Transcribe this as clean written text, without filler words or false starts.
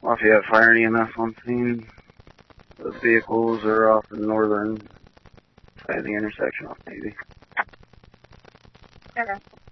Lafayette Fire and EMS on scene. Those vehicles are off the northern side of the intersection off Navy. Okay.